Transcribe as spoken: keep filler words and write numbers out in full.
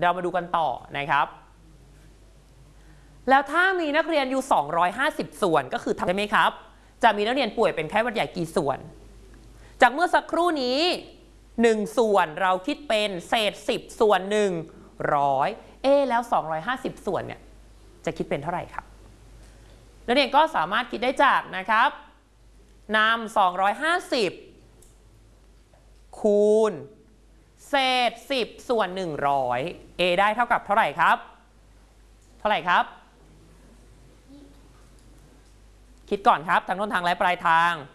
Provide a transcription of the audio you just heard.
เรามาดูกันต่อนะครับแล้วถ้ามีนักเรียนอยู่สองร้อยห้าสิบส่วนก็คือทำได้ไหมครับจะมีนักเรียนป่วยเป็นไข้หวัดใหญ่กี่ส่วนจากเมื่อสักครู่นี้หนึ่งส่วนเราคิดเป็นเศษสิบส่วนหนึ่งร้อยเอแล้วสองร้อยห้าสิบส่วนเนี่ยจะคิดเป็นเท่าไหร่ครับนักเรียนก็สามารถคิดได้จากนะครับนำสองร้อยห้าสิบคูณเศษสิบส่วนหนึ่งร้อย a ได้เท่ากับเท่าไหร่ครับเท่าไหร่ครับคิดก่อนครับทั้งต้นทางและปลายทาง